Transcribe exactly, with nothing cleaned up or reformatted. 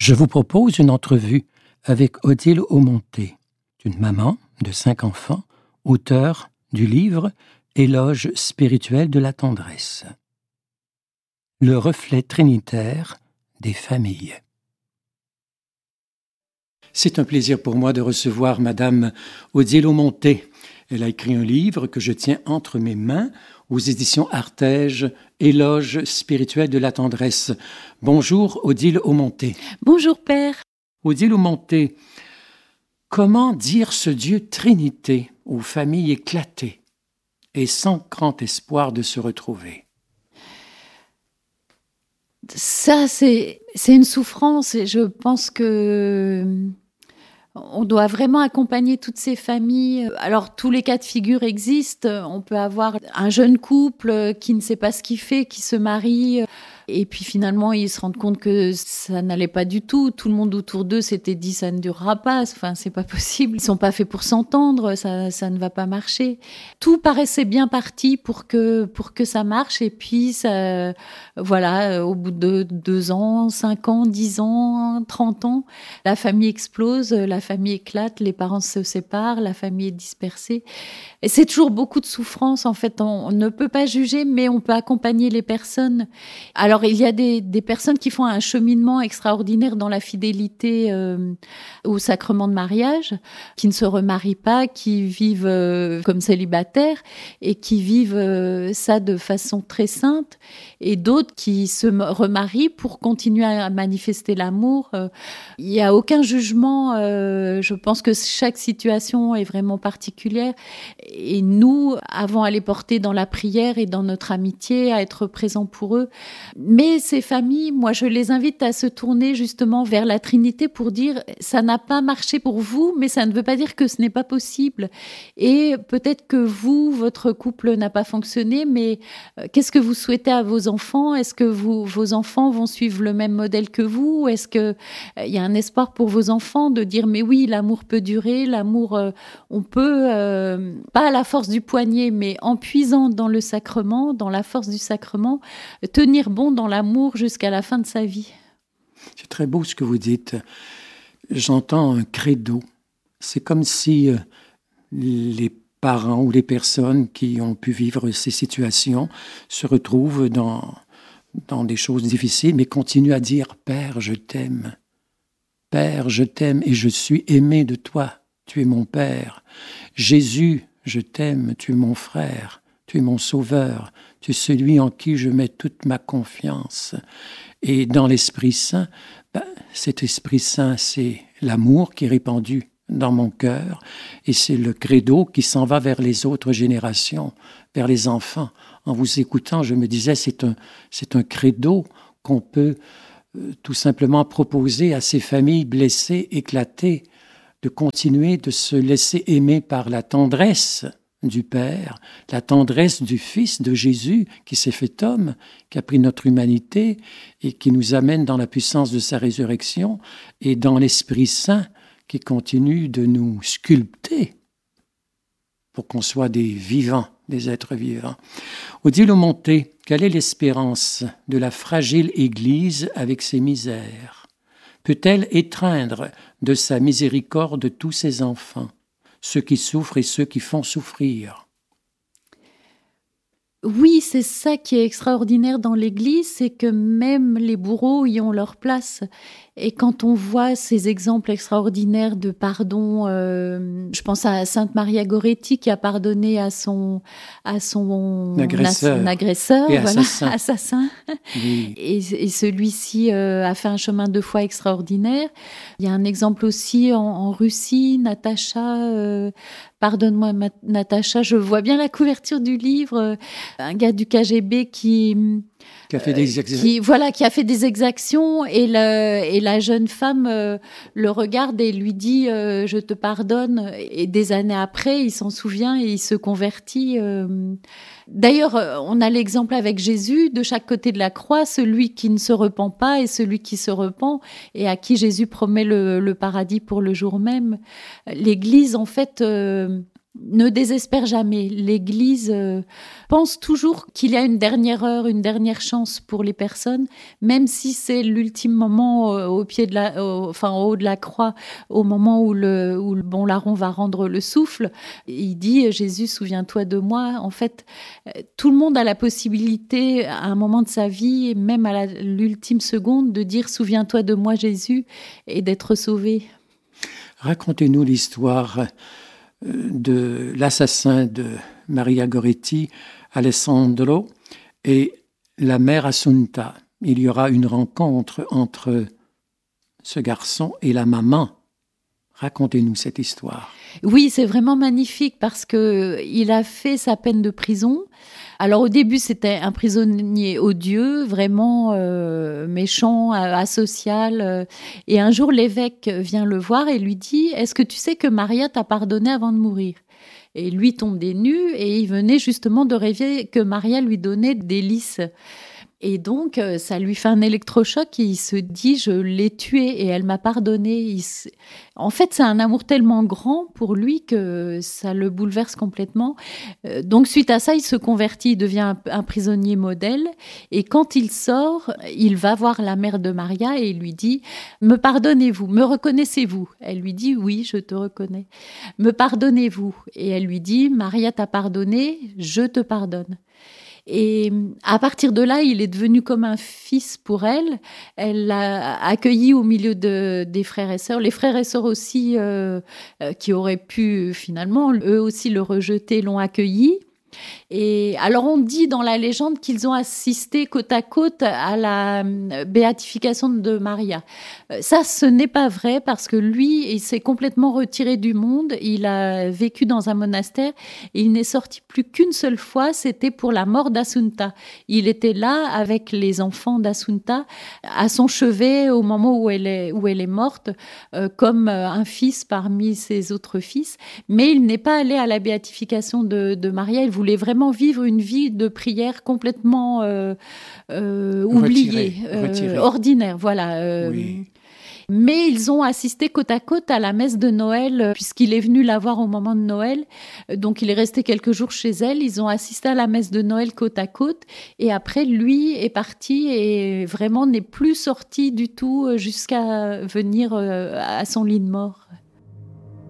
Je vous propose une entrevue avec Odile Aumonté, une maman de cinq enfants, auteure du livre Éloge spirituel de la tendresse. Le reflet trinitaire des familles. C'est un plaisir pour moi de recevoir Madame Odile Aumonté. Elle a écrit un livre que je tiens entre mes mains aux éditions Artege, Éloge spirituel de la tendresse. Bonjour Odile Aumonté. Bonjour Père. Odile Aumonté, comment dire ce Dieu Trinité aux familles éclatées et sans grand espoir de se retrouver? Ça, c'est, c'est une souffrance et je pense que on doit vraiment accompagner toutes ces familles. Alors, tous les cas de figure existent. On peut avoir un jeune couple qui ne sait pas ce qu'il fait, qui se marie, et puis finalement, ils se rendent compte que ça n'allait pas du tout. Tout le monde autour d'eux s'était dit, ça ne durera pas. Enfin, c'est pas possible. Ils sont pas faits pour s'entendre. Ça, ça ne va pas marcher. Tout paraissait bien parti pour que, pour que ça marche. Et puis, ça, voilà, au bout de deux ans, cinq ans, dix ans, trente ans, la famille explose, la famille éclate, les parents se séparent, la famille est dispersée. Et c'est toujours beaucoup de souffrance. En fait, on, on ne peut pas juger, mais on peut accompagner les personnes. Alors, il y a des, des personnes qui font un cheminement extraordinaire dans la fidélité euh, au sacrement de mariage, qui ne se remarient pas, qui vivent euh, comme célibataires et qui vivent euh, ça de façon très sainte. Et d'autres qui se remarient pour continuer à manifester l'amour. Euh, il n'y a aucun jugement. Euh, je pense que chaque situation est vraiment particulière. Et nous avons à les porter dans la prière et dans notre amitié, à être présents pour eux. Mais ces familles, moi, je les invite à se tourner justement vers la Trinité pour dire « ça n'a pas marché pour vous, mais ça ne veut pas dire que ce n'est pas possible. Et peut-être que vous, votre couple n'a pas fonctionné, mais qu'est-ce que vous souhaitez à vos enfants? Est-ce que vous, vos enfants vont suivre le même modèle que vous? Est-ce qu'il euh, y a un espoir pour vos enfants de dire « mais oui, l'amour peut durer, l'amour, euh, on peut, euh, pas à la force du poignet, mais en puisant dans le sacrement, dans la force du sacrement, tenir bon dans l'amour jusqu'à la fin de sa vie. » C'est très beau ce que vous dites. J'entends un credo. C'est comme si euh, les parents ou les personnes qui ont pu vivre ces situations se retrouvent dans, dans des choses difficiles, mais continuent à dire « Père, je t'aime. Père, je t'aime et je suis aimé de toi. Tu es mon Père. Jésus, je t'aime. Tu es mon frère. Tu es mon sauveur. Tu es celui en qui je mets toute ma confiance. » Et dans l'Esprit Saint, ben, cet Esprit Saint, c'est l'amour qui est répandu dans mon cœur et c'est le credo qui s'en va vers les autres générations, vers les enfants. En vous écoutant, je me disais, c'est un, c'est un credo qu'on peut euh, tout simplement proposer à ces familles blessées, éclatées, de continuer de se laisser aimer par la tendresse du Père, la tendresse du Fils de Jésus qui s'est fait homme, qui a pris notre humanité et qui nous amène dans la puissance de sa résurrection et dans l'Esprit Saint qui continue de nous sculpter pour qu'on soit des vivants, des êtres vivants. Odile Aumonté, quelle est l'espérance de la fragile Église avec ses misères? Peut-elle étreindre de sa miséricorde tous ses enfants, ceux qui souffrent et ceux qui font souffrir? Oui, c'est ça qui est extraordinaire dans l'Église, c'est que même les bourreaux y ont leur place. Et quand on voit ces exemples extraordinaires de pardon, euh, je pense à Sainte Maria Goretti qui a pardonné à son à son agresseur, son agresseur et voilà, assassin. assassin. Oui. Et, et celui-ci euh, a fait un chemin de foi extraordinaire. Il y a un exemple aussi en, en Russie, Natacha. Euh, Pardonne-moi, ma- Natacha. Je vois bien la couverture du livre. Euh, un gars du K G B qui Qui a fait des exactions. Qui, voilà, qui a fait des exactions et, le, et la jeune femme euh, le regarde et lui dit euh, « je te pardonne ». Et des années après, il s'en souvient et il se convertit. Euh. D'ailleurs, on a l'exemple avec Jésus, de chaque côté de la croix, celui qui ne se repent pas et celui qui se repent et à qui Jésus promet le, le paradis pour le jour même. L'Église, en fait... Euh, ne désespère jamais. L'Église euh, pense toujours qu'il y a une dernière heure, une dernière chance pour les personnes, même si c'est l'ultime moment euh, au pied de la, au, enfin en haut de la croix, au moment où le, où le bon larron va rendre le souffle. Il dit Jésus, souviens-toi de moi. En fait, euh, tout le monde a la possibilité, à un moment de sa vie, même à la, l'ultime seconde, de dire souviens-toi de moi, Jésus, et d'être sauvé. Racontez-nous l'histoire de l'assassin de Maria Goretti, Alessandro, et la mère Assunta. Il y aura une rencontre entre ce garçon et la maman. Racontez-nous cette histoire. Oui, c'est vraiment magnifique parce que il a fait sa peine de prison. Alors au début, c'était un prisonnier odieux, vraiment euh, méchant, asocial. Euh, et un jour, l'évêque vient le voir et lui dit « Est-ce que tu sais que Maria t'a pardonné avant de mourir ?» Et lui tombe des nues et il venait justement de rêver que Maria lui donnait des lys. Et donc, ça lui fait un électrochoc et il se dit « je l'ai tuée et elle m'a pardonné ». Il se... En fait, c'est un amour tellement grand pour lui que ça le bouleverse complètement. Donc, suite à ça, il se convertit, il devient un, un prisonnier modèle. Et quand il sort, il va voir la mère de Maria et il lui dit « me pardonnez-vous, me reconnaissez-vous ?» Elle lui dit « oui, je te reconnais. Me pardonnez-vous ?» Et elle lui dit « Maria t'a pardonné, je te pardonne. » Et à partir de là, il est devenu comme un fils pour elle. Elle l'a accueilli au milieu de, des frères et sœurs. Les frères et sœurs aussi, euh, euh, qui auraient pu finalement, eux aussi le rejeter, l'ont accueilli. Et alors on dit dans la légende qu'ils ont assisté côte à côte à la béatification de Maria. Ça, ce n'est pas vrai parce que lui, il s'est complètement retiré du monde. Il a vécu dans un monastère et il n'est sorti plus qu'une seule fois. C'était pour la mort d'Assunta. Il était là avec les enfants d'Assunta à son chevet au moment où elle est, où elle est morte, euh, comme un fils parmi ses autres fils. Mais il n'est pas allé à la béatification de, de Maria. Il voulait vraiment vivre une vie de prière complètement euh, euh, oubliée, euh, ordinaire, voilà. Euh, oui. Mais ils ont assisté côte à côte à la messe de Noël, puisqu'il est venu la voir au moment de Noël. Donc il est resté quelques jours chez elle. Ils ont assisté à la messe de Noël côte à côte. Et après, lui est parti et vraiment n'est plus sorti du tout jusqu'à venir à son lit de mort.